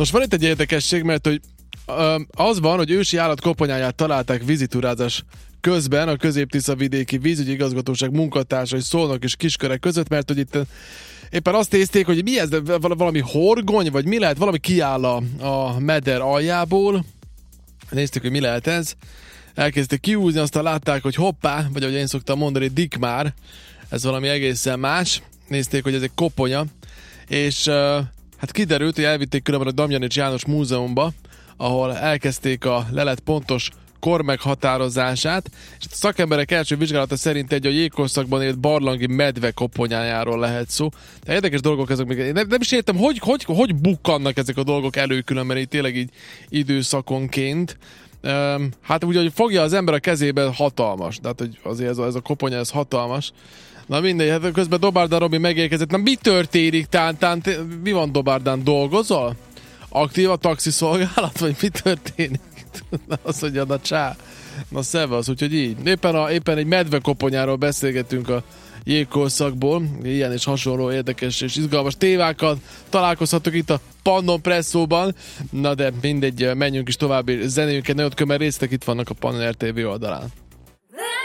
Most van itt egy érdekesség, mert hogy az van, hogy ősi állat koponyáját találták víziturázás közben a Közép-Tisza-vidéki vízügyi igazgatóság munkatársai Szolnok és Kisköreg között, mert hogy itt éppen azt nézték, hogy mi ez, valami horgony, vagy mi lehet, valami kiáll a meder aljából. Nézték, hogy mi lehet ez. Elkezdték kiúzni, aztán látták, hogy hoppá, vagy ahogy én szoktam mondani, dikmár, ez valami egészen más. Nézték, hogy ez egy koponya, és hát kiderült, hogy elvitték különben a Damjanics János Múzeumba, ahol elkezdték a lelet pontos kor meghatározását, és a szakemberek első vizsgálata szerint egy a jégkorszakban élt barlangi medve koponyájáról lehet szó. De érdekes dolgok ezek még. Én nem is értem, hogy bukkannak ezek a dolgok elő különben így tényleg így időszakonként. Hát úgy, hogy fogja az ember a kezébe, hatalmas. Tehát, hogy azért ez a koponya, ez hatalmas. Na mindegy, hát közben Dobárdán Robi megérkezett. Na mi történik? Mi van Dobárdán? Dolgozol? Aktív a taxiszolgálat? Vagy mi történik? Na azt mondja, na csá. Na szevasz, úgyhogy így. Éppen egy medvekoponyáról beszélgetünk a jégkorszakból. Ilyen és hasonló érdekes és izgalmas témákkal találkozhatok itt a Pannon Presszóban. Na de mindegy, menjünk is tovább, zenéljünk egy nagyot, mert részletek itt vannak a Pannon RTV oldalán.